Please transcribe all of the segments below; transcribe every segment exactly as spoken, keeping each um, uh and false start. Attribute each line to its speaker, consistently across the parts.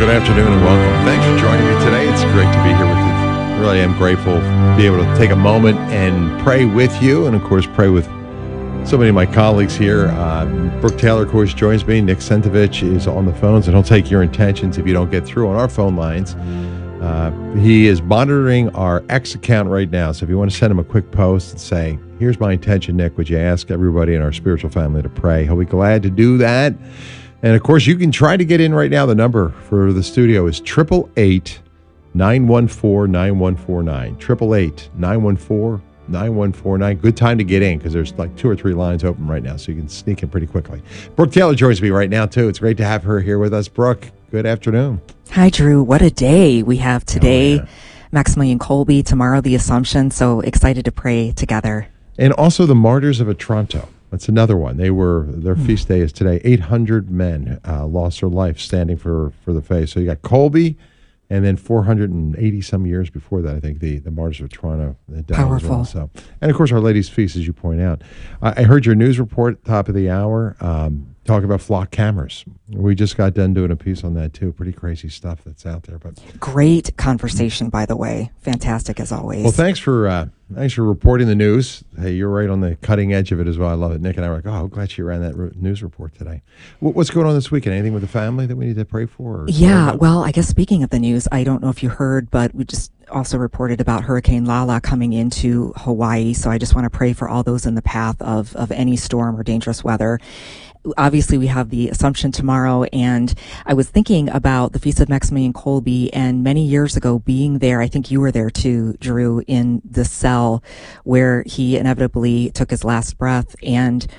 Speaker 1: Good afternoon and welcome. Thanks for joining me today. It's great to be here with you. Really am grateful to be able to take a moment and pray with you, and of course pray with so many of my colleagues here. Uh, Brooke Taylor, of course, joins me. Nick Sentovich is on the phones, and he'll take your intentions if you don't get through on our phone lines. Uh, he is monitoring our X account right now, so if you want to send him a quick post and say, here's my intention, Nick, would you ask everybody in our spiritual family to pray? He'll be glad to do that. And, of course, you can try to get in right now. The number for the studio is eight eight eight, nine one four, nine one four nine. eight eight eight, nine one four, nine one four nine. Good time to get in because there's like two or three lines open right now, so you can sneak in pretty quickly. Brooke Taylor joins me right now, too. It's great to have her here with us. Brooke, good afternoon.
Speaker 2: Hi, Drew. What a day we have today. Oh, yeah. Maximilian Kolbe, tomorrow the Assumption, so excited to pray together.
Speaker 1: And also the Martyrs of Otranto. That's another one. They were, their mm. feast day is today. eight hundred men uh, lost their life standing for, for the faith. So you got Kolbe, and then four hundred eighty some years before that, I think, the, the Martyrs of Otranto.
Speaker 2: Powerful.
Speaker 1: Well, so. And, of course, Our Lady's Feast, as you point out. Uh, I heard your news report, top of the hour, um, talking about flock cameras. We just got done doing a piece on that, too. Pretty crazy stuff that's out there. But
Speaker 2: great conversation, by the way. Fantastic, as always.
Speaker 1: Well, thanks for... Uh, Thanks for reporting the news. Hey, you're right on the cutting edge of it as well. I love it. Nick and I were like, oh, I'm glad she ran that re- news report today. What's going on this weekend? Anything with the family that we need to pray for?
Speaker 2: Yeah, well, I guess speaking of the news, I don't know if you heard, but we just also reported about Hurricane Lala coming into Hawaii. So I just want to pray for all those in the path of, of any storm or dangerous weather. Obviously, we have the Assumption tomorrow, and I was thinking about the Feast of Maximilian Kolbe, and many years ago being there, I think you were there too, Drew, in the cell where he inevitably took his last breath. And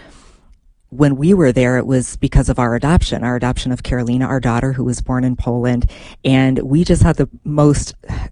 Speaker 2: when we were there, it was because of our adoption, our adoption of Carolina, our daughter, who was born in Poland, and we just had the most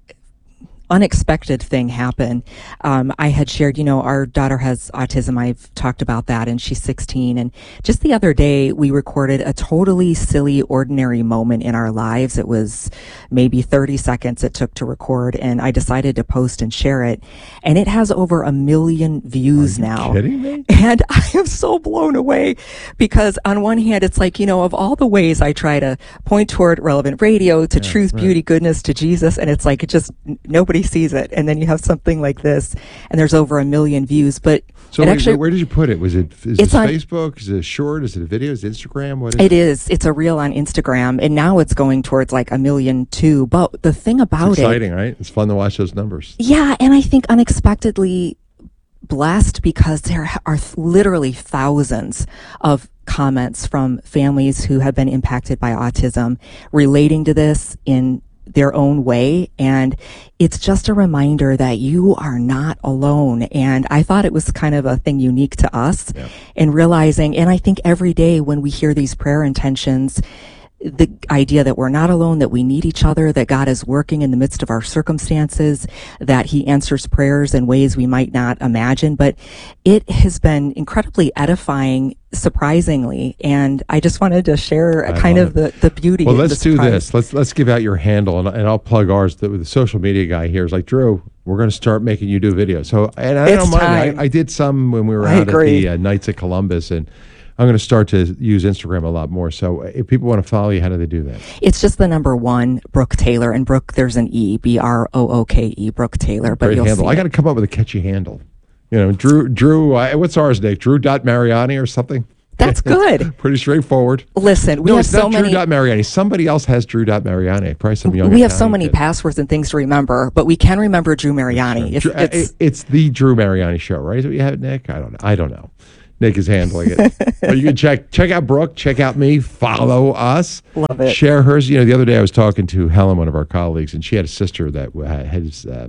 Speaker 2: unexpected thing happen. Um, I had shared, you know, our daughter has autism. I've talked about that, and she's sixteen. And just the other day, we recorded a totally silly, ordinary moment in our lives. It was maybe thirty seconds it took to record, and I decided to post and share it. And it has over a million views
Speaker 1: Are you
Speaker 2: now.
Speaker 1: Kidding me?
Speaker 2: And I am so blown away because on one hand, it's like, you know, of all the ways I try to point toward relevant radio to
Speaker 1: yeah,
Speaker 2: truth,
Speaker 1: right.
Speaker 2: beauty, goodness, to Jesus, and it's like, it just, nobody sees it, and then you have something like this, and there's over a million views. But
Speaker 1: so
Speaker 2: it
Speaker 1: wait,
Speaker 2: actually,
Speaker 1: where did you put it? Was it is
Speaker 2: it's
Speaker 1: it
Speaker 2: on
Speaker 1: Facebook? Is it a short? Is it a video? Is it Instagram? What is
Speaker 2: it?
Speaker 1: It
Speaker 2: is. It's a reel on Instagram, and now it's going towards like a million too. But the thing about
Speaker 1: it's exciting,
Speaker 2: it,
Speaker 1: right? It's fun to watch those numbers.
Speaker 2: Yeah, and I think unexpectedly blessed because there are literally thousands of comments from families who have been impacted by autism relating to this in their own way. And it's just a reminder that you are not alone. And I thought it was kind of a thing unique to us
Speaker 1: yeah.
Speaker 2: in realizing, and I think every day when we hear these prayer intentions, the idea that we're not alone, that we need each other, that God is working in the midst of our circumstances, that he answers prayers in ways we might not imagine. But it has been incredibly edifying, surprisingly, and I just wanted to share a kind of the, the beauty.
Speaker 1: Well,
Speaker 2: of
Speaker 1: let's
Speaker 2: the
Speaker 1: do this. Let's let's give out your handle, and, and I'll plug ours. The, the social media guy here is like, Drew, we're going to start making you do videos. So, and I
Speaker 2: it's
Speaker 1: don't mind.
Speaker 2: time.
Speaker 1: I, I did some when we were
Speaker 2: I
Speaker 1: out
Speaker 2: agree.
Speaker 1: at the uh, Knights of Columbus, and I'm going to start to use Instagram a lot more. So if people want to follow you, how do they do that?
Speaker 2: It's just the number one, Brooke Taylor. And Brooke, there's an E, B R O O K E, Brooke Taylor. But
Speaker 1: Great
Speaker 2: you'll
Speaker 1: handle.
Speaker 2: see
Speaker 1: I got to come up with a catchy handle. You know, Drew, Drew, uh, what's ours, Nick? Drew dot Mariani or something?
Speaker 2: That's good.
Speaker 1: Pretty straightforward.
Speaker 2: Listen, we
Speaker 1: no,
Speaker 2: have
Speaker 1: it's
Speaker 2: so
Speaker 1: not
Speaker 2: many.
Speaker 1: Drew dot Mariani. Somebody else has Drew dot Mariani. Probably some younger
Speaker 2: We have so
Speaker 1: Italian
Speaker 2: many
Speaker 1: kid.
Speaker 2: passwords and things to remember, but we can remember Drew Mariani. If
Speaker 1: Drew,
Speaker 2: it's,
Speaker 1: it's the Drew Mariani Show, right? Is what you have, Nick? I don't know. I don't know. Nick is handling it. But you can check check out Brooke, check out me, follow us.
Speaker 2: Love it.
Speaker 1: Share hers. You know, the other day I was talking to Helen, one of our colleagues, and she had a sister that had uh,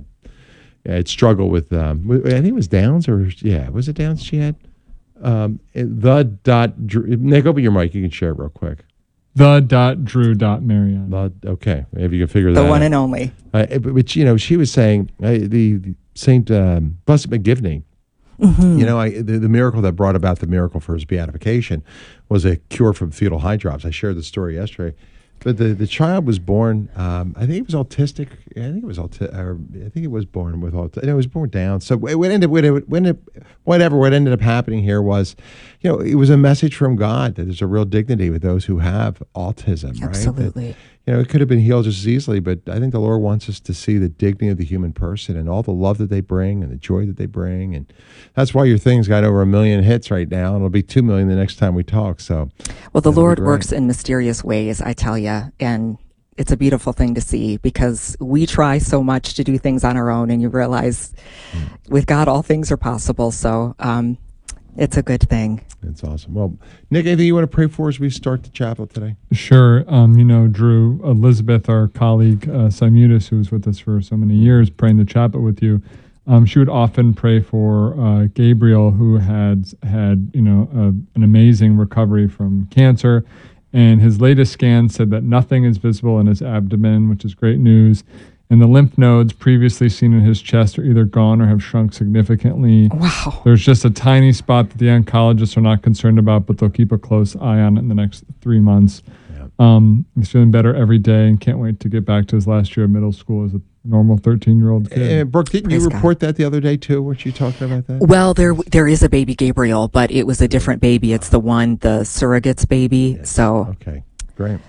Speaker 1: had struggled with, um, I think it was Downs, or, yeah, was it Downs she had? Um, the dot, Drew, Nick, open your mic. You can share it real quick.
Speaker 3: The dot Drew dot Mariani.
Speaker 1: The, okay, maybe you can figure
Speaker 2: the
Speaker 1: that out.
Speaker 2: one and only.
Speaker 1: Uh, but, but, you know, she was saying, uh, the, the Saint um, Blessed McGivney,
Speaker 2: Mm-hmm.
Speaker 1: You know, I, the, the miracle that brought about the miracle for his beatification was a cure from fetal high drops. I shared the story yesterday. But the, the child was born, um, I think he was autistic. I think it was auti- or I think it was born with autism. It was born down. So what ended, what it, when it, whatever, what ended up happening here was, you know, it was a message from God that there's a real dignity with those who have autism, right?
Speaker 2: Absolutely.
Speaker 1: That, you know, it could have been healed just as easily, but I think the Lord wants us to see the dignity of the human person and all the love that they bring and the joy that they bring. And that's why your thing's got over a million hits right now, and it'll be two million the next time we talk. So,
Speaker 2: Well, the
Speaker 1: that'll be
Speaker 2: Lord
Speaker 1: great.
Speaker 2: works in mysterious ways, I tell you, and it's a beautiful thing to see because we try so much to do things on our own, and you realize with God all things are possible. So um, it's a good thing.
Speaker 1: That's awesome. Well, Nick, anything you want to pray for as we start the chapel today?
Speaker 3: Sure. Um, you know, Drew, Elizabeth, our colleague, uh, Simutis, who was with us for so many years, praying the chaplet with you, um, she would often pray for uh, Gabriel, who had had, you know, a, an amazing recovery from cancer. And his latest scan said that nothing is visible in his abdomen, which is great news. And the lymph nodes previously seen in his chest are either gone or have shrunk significantly.
Speaker 2: Wow.
Speaker 3: There's just a tiny spot that the oncologists are not concerned about, but they'll keep a close eye on it in the next three months.
Speaker 1: Yeah.
Speaker 3: Um, he's feeling better every day and can't wait to get back to his last year of middle school as a normal thirteen-year-old kid.
Speaker 1: And Brooke, didn't
Speaker 2: Praise
Speaker 1: you
Speaker 2: God.
Speaker 1: report that the other day too? Weren't you talking about that?
Speaker 2: Well, there there is a baby Gabriel, but it was a different baby. It's the one, the surrogate's baby.
Speaker 1: Yes.
Speaker 2: So
Speaker 1: Okay, great.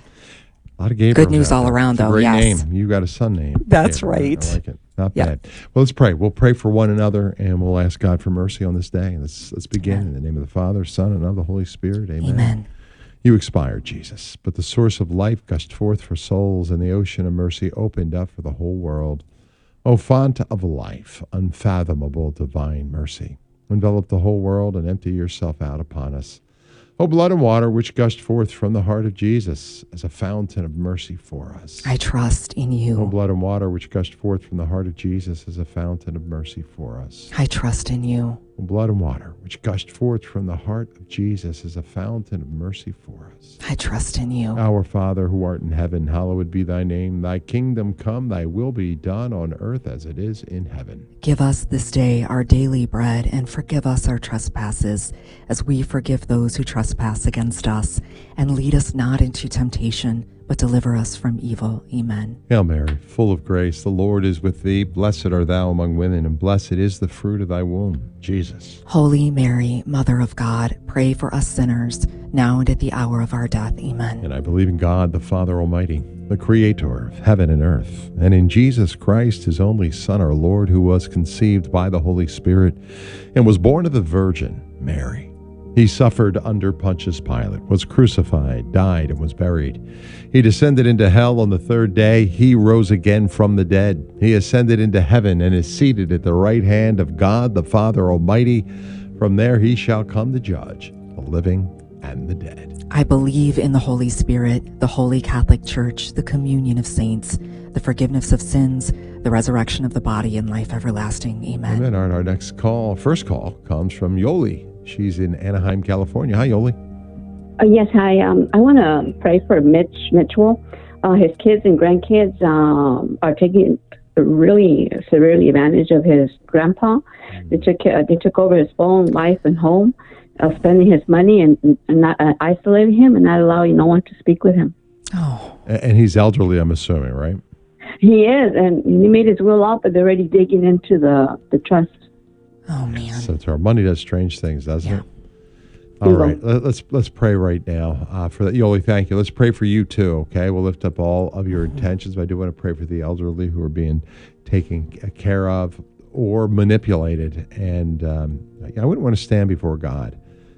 Speaker 1: A lot of Gabriels
Speaker 2: Good news
Speaker 1: out
Speaker 2: all
Speaker 1: there.
Speaker 2: around,
Speaker 1: It's a
Speaker 2: though,
Speaker 1: great
Speaker 2: yes.
Speaker 1: name. You got a son name.
Speaker 2: That's
Speaker 1: Gabriel.
Speaker 2: right.
Speaker 1: I like it. Not
Speaker 2: Yeah.
Speaker 1: bad. Well, let's pray. We'll pray for one another, and we'll ask God for mercy on this day. Let's let's begin in the name of the Father, Son, and of the Holy Spirit. Amen.
Speaker 2: amen.
Speaker 1: You expired, Jesus, but the source of life gushed forth for souls, and the ocean of mercy opened up for the whole world. O font of life, unfathomable divine mercy, envelop the whole world and empty yourself out upon us. O blood and water which gushed forth from the heart of Jesus as a fountain of mercy for us.
Speaker 2: I trust in
Speaker 1: O
Speaker 2: you.
Speaker 1: blood and water which gushed forth from the heart of Jesus as a fountain of mercy for us.
Speaker 2: I trust in you.
Speaker 1: O blood and water which gushed forth from the heart of Jesus as a fountain of mercy for us.
Speaker 2: I trust in you.
Speaker 1: Our Father, who art in heaven, hallowed be thy name. Thy kingdom come, thy will be done on earth as it is in heaven.
Speaker 2: Give us this day our daily bread, and forgive us our trespasses, as we forgive those who trespass against us. And lead us not into temptation, but deliver us from evil. Amen.
Speaker 1: Hail Mary, full of grace, the Lord is with thee. Blessed art thou among women, and blessed is the fruit of thy womb, Jesus.
Speaker 2: Holy Mary, Mother of God, pray for us sinners, now and at the hour of our death. Amen.
Speaker 1: And I believe in God, the Father Almighty, the Creator of heaven and earth, and in Jesus Christ, his only Son, our Lord, who was conceived by the Holy Spirit and was born of the Virgin Mary. He suffered under Pontius Pilate, was crucified, died, and was buried. He descended into hell on the third day. He rose again from the dead. He ascended into heaven and is seated at the right hand of God, the Father Almighty. From there he shall come to judge the living and the dead.
Speaker 2: I believe in the Holy Spirit, the Holy Catholic Church, the communion of saints, the forgiveness of sins, the resurrection of the body, and life everlasting. Amen.
Speaker 1: Amen. Our, our next call, first call, comes from Yoli. She's in Anaheim, California. Hi, Yoli.
Speaker 4: Uh, yes, hi. Um, I want to pray for Mitch Mitchell. Uh, his kids and grandkids um, are taking really severely advantage of his grandpa. They took uh, they took over his phone, life, and home, uh, spending his money and, and not uh, isolating him and not allowing no one to speak with him.
Speaker 2: Oh,
Speaker 1: A- And he's elderly, I'm assuming, right?
Speaker 4: He is, and he made his will out, but they're already digging into the the trust.
Speaker 2: oh man.
Speaker 1: So it's our money does strange things, doesn't
Speaker 2: Yeah.
Speaker 1: it? All
Speaker 4: You're
Speaker 1: right, let- let's let's pray right now uh, for that. Yoli, thank you. Let's pray for you too. Okay, we'll lift up all of your intentions. But I do want to pray for the elderly who are being taken care of or manipulated, and um, I wouldn't want to stand before God.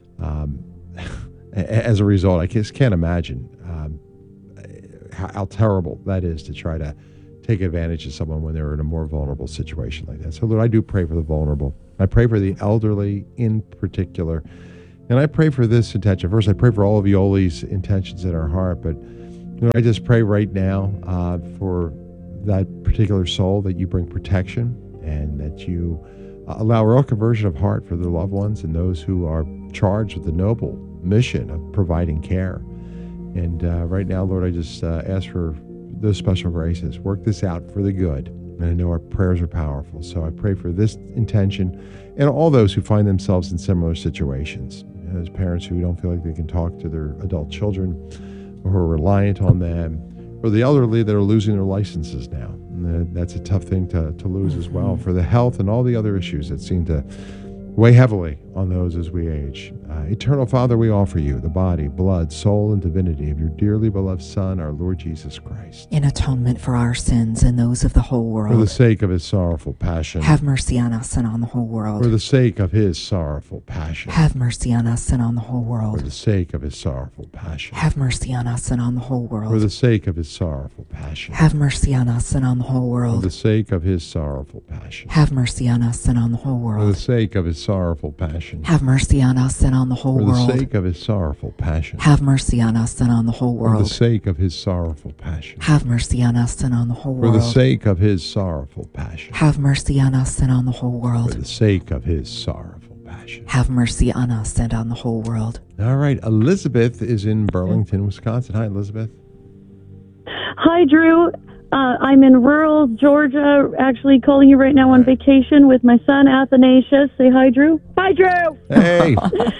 Speaker 1: Um, a- as a result, I just can't imagine um, how, how terrible that is to try to take advantage of someone when they're in a more vulnerable situation like that. So, Lord, I do pray for the vulnerable. I pray for the elderly in particular. And I pray for this intention. First, I pray for all of Yoli's intentions in our heart. But you know, I just pray right now uh, for that particular soul that you bring protection and that you uh, allow real conversion of heart for their loved ones and those who are charged with the noble mission of providing care. And uh, right now, Lord, I just uh, ask for those special graces. Work this out for the good. And I know our prayers are powerful. So I pray for this intention and all those who find themselves in similar situations. As parents who don't feel like they can talk to their adult children or who are reliant on them, or the elderly that are losing their licenses now. And that's a tough thing to, to lose as well for the health and all the other issues that seem to weigh heavily on those as we age. Uh, Eternal Father, we offer you the body, blood, soul, and divinity of your dearly beloved Son, our Lord Jesus Christ.
Speaker 2: In atonement for our sins and those of the whole world.
Speaker 1: For the sake of his sorrowful passion.
Speaker 2: Have mercy on us and on the whole world.
Speaker 1: For the sake of his sorrowful passion.
Speaker 2: Have mercy on us and on the whole
Speaker 1: For
Speaker 2: world.
Speaker 1: the sake of his sorrowful passion.
Speaker 2: Have mercy on us and on the whole world.
Speaker 1: For the sake of his sorrowful passion.
Speaker 2: Have mercy on us and on the whole
Speaker 1: For
Speaker 2: world.
Speaker 1: the sake of his sorrowful passion.
Speaker 2: Have mercy on us and on the whole
Speaker 1: For the
Speaker 2: world.
Speaker 1: sake of his sorrowful passion.
Speaker 2: Have mercy on us and on the whole
Speaker 1: For the
Speaker 2: world.
Speaker 1: sake of his sorrowful passion.
Speaker 2: Have mercy on us and on the whole
Speaker 1: For the
Speaker 2: world.
Speaker 1: sake of his sorrowful passion.
Speaker 2: Have mercy on us and on the whole
Speaker 1: For the
Speaker 2: world.
Speaker 1: sake of his sorrowful passion.
Speaker 2: Have mercy on us and on the whole
Speaker 1: For
Speaker 2: world.
Speaker 1: the sake of his sorrowful passion.
Speaker 2: Have mercy on us and on the whole world.
Speaker 1: All right, Elizabeth is in Burlington, Wisconsin. Hi, Elizabeth.
Speaker 5: Hi, Drew. Uh, I'm in rural Georgia, actually calling you right now on vacation with my son, Athanasius. Say hi, Drew. Hi, Drew.
Speaker 1: Hey,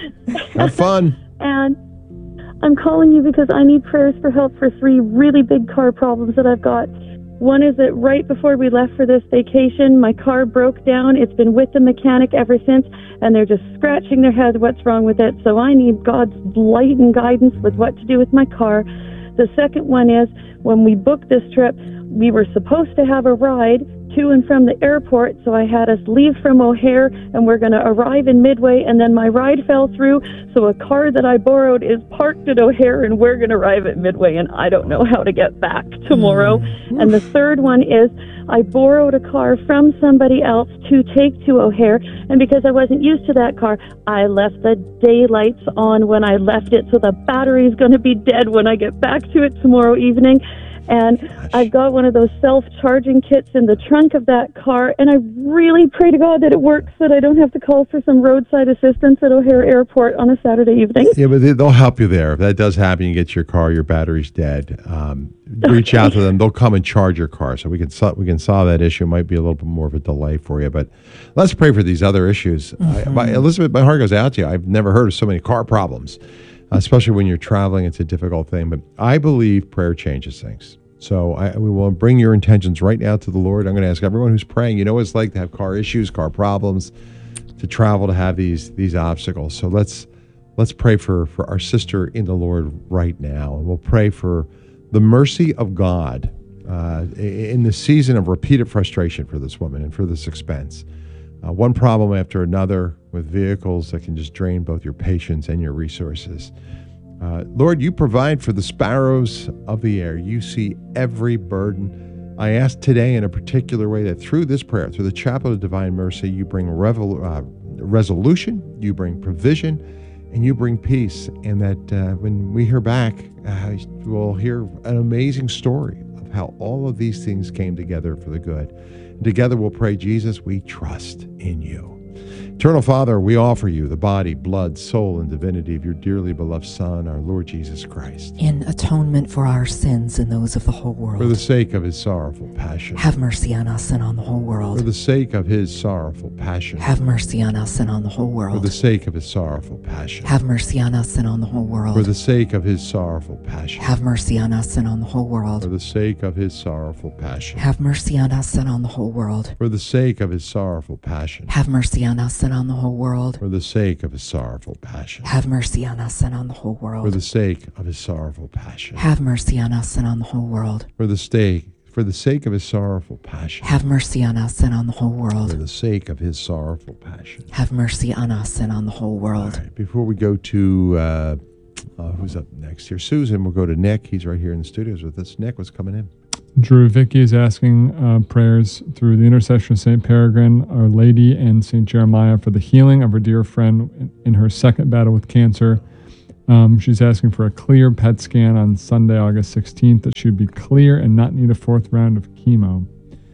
Speaker 1: have fun.
Speaker 5: And I'm calling you because I need prayers for help for three really big car problems that I've got. One is that right before we left for this vacation, my car broke down. It's been with the mechanic ever since, and they're just scratching their heads what's wrong with it. So I need God's light and guidance with what to do with my car. The second one is when we booked this trip, we were supposed to have a ride to and from the airport, so I had us leave from O'Hare, and we're going to arrive in Midway, and then my ride fell through, so a car that I borrowed is parked at O'Hare, and we're going to arrive at Midway, and I don't know how to get back tomorrow. And the third one is I borrowed a car from somebody else to take to O'Hare, and because I wasn't used to that car, I left the daylights on when I left it, so the battery's going to be dead when I get back to it tomorrow evening. And I've got one of those self-charging kits in the trunk of that car, and I really pray to God that it works, so that I don't have to call for some roadside assistance at O'Hare Airport on a Saturday evening.
Speaker 1: Yeah, but they- they'll help you there. If that does happen, you get your car, your battery's dead. Um, reach out to them. They'll come and charge your car, so we can sol- we can solve that issue. It might be a little bit more of a delay for you, but let's pray for these other issues. I, my, Elizabeth, my heart goes out to you. I've never heard of so many car problems, especially when you're traveling. It's a difficult thing, but I believe prayer changes things. So I, we will bring your intentions right now to the Lord. I'm going to ask everyone who's praying, you know what it's like to have car issues, car problems, to travel, to have these these obstacles. So let's let's pray for, for our sister in the Lord right now. And we'll pray for the mercy of God uh, in the season of repeated frustration for this woman and for this expense. Uh, one problem after another with vehicles that can just drain both your patience and your resources. Uh, Lord, you provide for the sparrows of the air. You see every burden. I ask today in a particular way that through this prayer, through the Chaplet of Divine Mercy, you bring revel- uh, resolution, you bring provision, and you bring peace. And that uh, when we hear back, uh, we'll hear an amazing story of how all of these things came together for the good. And together we'll pray, Jesus, we trust in you. Eternal Father, we offer you the body, blood, soul, and divinity of your dearly beloved Son, our Lord Jesus Christ.
Speaker 2: In atonement for our sins and those of the whole world.
Speaker 1: For the sake of his sorrowful passion.
Speaker 2: Have mercy on us and on the whole world.
Speaker 1: For the sake of his sorrowful passion.
Speaker 2: Have mercy on us and on the whole
Speaker 1: For
Speaker 2: world.
Speaker 1: the sake of his sorrowful passion.
Speaker 2: Have mercy on us and on the whole world.
Speaker 1: For the sake of his sorrowful passion.
Speaker 2: Have mercy on us and on the whole
Speaker 1: For
Speaker 2: world.
Speaker 1: the sake of his sorrowful passion.
Speaker 2: Have mercy on us and on the whole world.
Speaker 1: For the sake of his sorrowful passion.
Speaker 2: Have mercy on us and on the whole world.
Speaker 1: For the sake of his sorrowful passion.
Speaker 2: Have mercy on us and on the whole
Speaker 1: For
Speaker 2: world.
Speaker 1: the sake of his sorrowful passion.
Speaker 2: Have mercy on us and on the whole world.
Speaker 1: For the sake for the sake of his sorrowful passion.
Speaker 2: Have mercy on us and on the whole
Speaker 1: For
Speaker 2: world.
Speaker 1: the sake of his sorrowful passion.
Speaker 2: Have mercy on us and on the whole
Speaker 1: All
Speaker 2: world.
Speaker 1: right, before we go to uh, uh, who's up next here, Susan, we'll go to Nick. He's right here in the studios with us. Nick, what's coming in?
Speaker 3: Drew, Vicky is asking uh, prayers through the intercession of Saint Peregrine, Our Lady, and Saint Jeremiah for the healing of her dear friend in, in her second battle with cancer. Um, she's asking for a clear P E T scan on Sunday, August sixteenth, that she would be clear and not need a fourth round of chemo.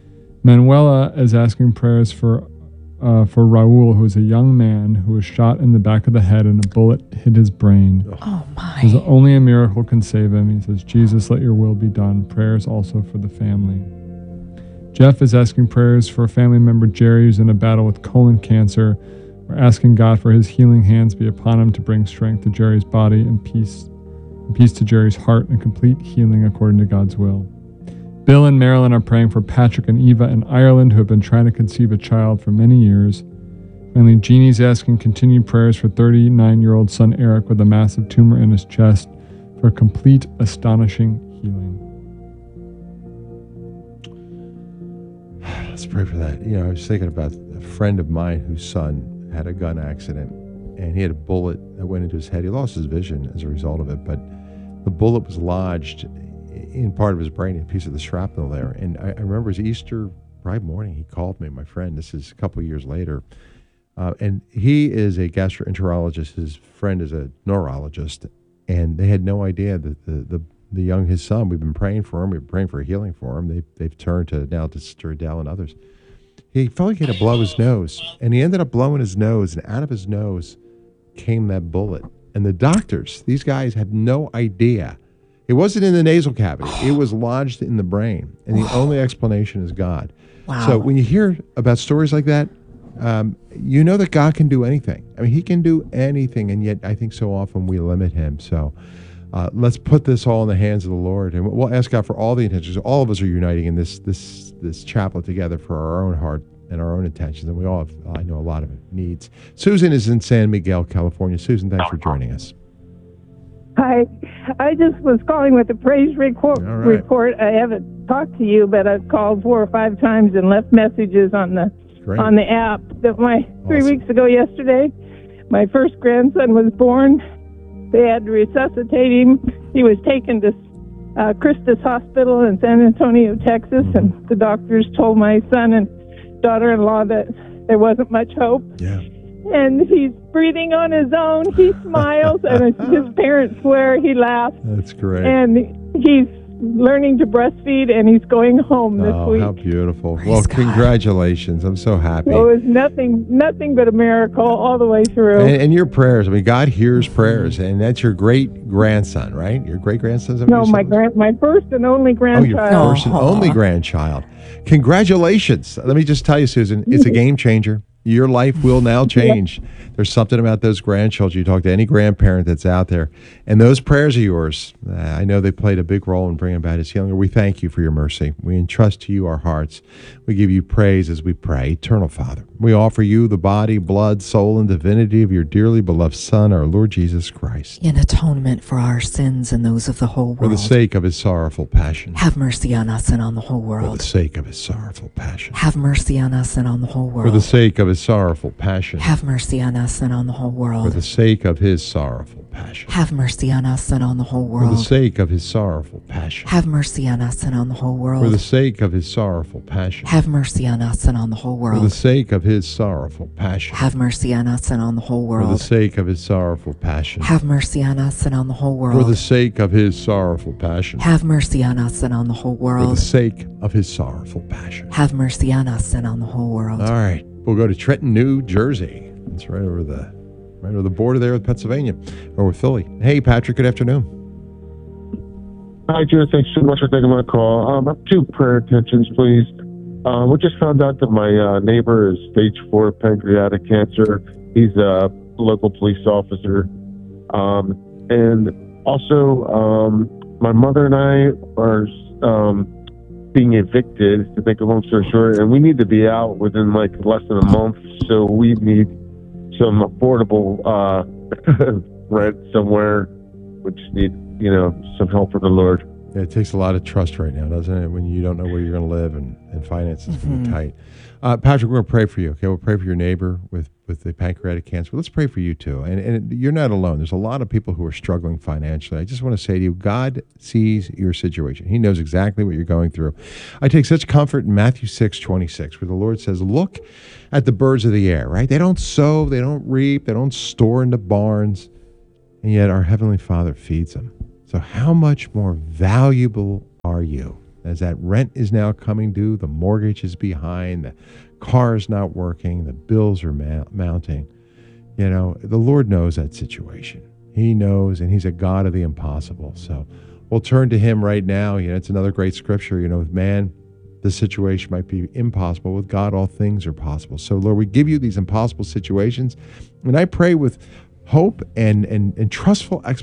Speaker 3: Manuela is asking prayers for uh, for Raul, who is a young man who was shot in the back of the head and a bullet hit his brain.
Speaker 2: Oh
Speaker 3: Says
Speaker 2: my.
Speaker 3: only a miracle can save him. He says, Jesus, let your will be done. Prayers also for the family. Jeff is asking prayers for a family member, Jerry, who's in a battle with colon cancer. We're asking God for his healing hands be upon him to bring strength to Jerry's body and peace, and peace to Jerry's heart and complete healing according to God's will. Bill and Marilyn are praying for Patrick and Eva in Ireland, who have been trying to conceive a child for many years. Finally, Jeannie's asking continued prayers for thirty-nine-year-old son Eric with a massive tumor in his chest for complete, astonishing healing.
Speaker 1: Let's pray for that. You know, I was thinking about a friend of mine whose son had a gun accident, and he had a bullet that went into his head. He lost his vision as a result of it, but the bullet was lodged in part of his brain, a piece of the shrapnel there. And I, I remember his Easter Friday morning, he called me, my friend. This is a couple of years later. Uh, and he is a gastroenterologist. His friend is a neurologist. And they had no idea that the, the, the young, his son, we've been praying for him. We've been praying for healing for him. They, they've turned to now to Sister Adele and others. He felt like he had to blow his nose. And he ended up blowing his nose. And out of his nose came that bullet. And the doctors, these guys had no idea. It wasn't in the nasal cavity. It was lodged in the brain. And the only explanation is God.
Speaker 2: Wow.
Speaker 1: So when you hear about stories like that, um, you know that God can do anything. I mean, he can do anything. And yet I think so often we limit him. So uh, let's put this all in the hands of the Lord. And we'll ask God for all the intentions. All of us are uniting in this this this chaplet together for our own heart and our own intentions. And we all have, I know, a lot of needs. Susan is in San Miguel, California. Susan, thanks for joining us.
Speaker 6: Hi. I just was calling with a praise report.
Speaker 1: All right.
Speaker 6: report. I haven't talked to you, but I've called four or five times and left messages on the
Speaker 1: Great.
Speaker 6: on the app. That my three
Speaker 1: Awesome.
Speaker 6: weeks ago yesterday, my first grandson was born. They had to resuscitate him. He was taken to uh, Christus Hospital in San Antonio, Texas, and the doctors told my son and daughter-in-law that there wasn't much hope.
Speaker 1: Yeah.
Speaker 6: And he's breathing on his own. He smiles, and his parents swear he laughs.
Speaker 1: That's great.
Speaker 6: And he's learning to breastfeed, and he's going home this
Speaker 1: Oh,
Speaker 6: week.
Speaker 1: how beautiful.
Speaker 2: Praise
Speaker 1: Well,
Speaker 2: God.
Speaker 1: congratulations. I'm so happy.
Speaker 6: So it was nothing, nothing but a miracle all the way through.
Speaker 1: And, and your prayers, I mean, God hears prayers, and that's your great-grandson, right? Your great-grandson?
Speaker 6: no, my grand, my first and only
Speaker 1: Oh, your
Speaker 6: grandchild.
Speaker 1: first and
Speaker 2: Aw.
Speaker 1: only grandchild. Congratulations. Let me just tell you, Susan, it's a game changer. Your life will now change. There's something about those grandchildren. You talk to any grandparent that's out there, and those prayers of yours, uh, I know they played a big role in bringing about his healing. We thank you for your mercy. We entrust to you our hearts. We give you praise as we pray. Eternal Father, we offer you the body, blood, soul, and divinity of your dearly beloved Son, our Lord Jesus Christ,
Speaker 2: In atonement for our sins and those of the whole
Speaker 1: for the
Speaker 2: world.
Speaker 1: sake of his sorrowful passion,
Speaker 2: Have mercy on us and on the whole
Speaker 1: for
Speaker 2: world.
Speaker 1: the sake of his sorrowful passion,
Speaker 2: Have mercy on us and on the whole
Speaker 1: for the
Speaker 2: world.
Speaker 1: sake of his sorrowful passion,
Speaker 2: Have mercy on us and on the whole
Speaker 1: for
Speaker 2: world.
Speaker 1: the sake of his sorrowful passion,
Speaker 2: Have mercy on us and on the whole
Speaker 1: for the
Speaker 2: world.
Speaker 1: sake of his sorrowful passion,
Speaker 2: Have mercy on us and on the whole
Speaker 1: for the
Speaker 2: world.
Speaker 1: sake of his sorrowful passion,
Speaker 2: Have mercy on us and on the whole
Speaker 1: for the
Speaker 2: world.
Speaker 1: sake of his sorrowful passion,
Speaker 2: Have mercy on us and on the whole
Speaker 1: for the
Speaker 2: world.
Speaker 1: sake of his sorrowful passion,
Speaker 2: Have mercy on us and on the whole
Speaker 1: for the
Speaker 2: world.
Speaker 1: sake of his sorrowful passion,
Speaker 2: Have mercy on us and on the whole
Speaker 1: for the
Speaker 2: world.
Speaker 1: sake of his sorrowful passion.
Speaker 2: Have mercy on us and on the whole world.
Speaker 1: All right, we'll go to Trenton, New Jersey. It's right over the right over the border there with Pennsylvania or with Philly. Hey, Patrick. Good afternoon.
Speaker 7: Hi, Drew. Thanks so much for taking my call. Um, I have two prayer intentions, please. Uh, we just found out that my uh, neighbor is stage four pancreatic cancer. He's a local police officer. Um, and also, um, my mother and I are um, being evicted, to make a long story short, and we need to be out within like less than a month. So we need some affordable uh, rent somewhere. We just need, you know, some help from the Lord.
Speaker 1: Yeah, it takes a lot of trust right now, doesn't it? When you don't know where you're going to live and, and finances can be tight. Uh, Patrick, we're going to pray for you. Okay, we'll pray for your neighbor with, with the pancreatic cancer. But let's pray for you too. And and you're not alone. There's a lot of people who are struggling financially. I just want to say to you, God sees your situation. He knows exactly what you're going through. I take such comfort in Matthew six twenty-six, where the Lord says, "Look at the birds of the air." Right? They don't sow, they don't reap, they don't store into barns, and yet our Heavenly Father feeds them. So how much more valuable are you? As that rent is now coming due, the mortgage is behind, the car is not working, the bills are ma- mounting. You know, the Lord knows that situation. He knows, and he's a God of the impossible. So we'll turn to him right now. You know, it's another great scripture. You know, with man, the situation might be impossible. With God, all things are possible. So Lord, we give you these impossible situations. And I pray with hope and, and, and trustful expectation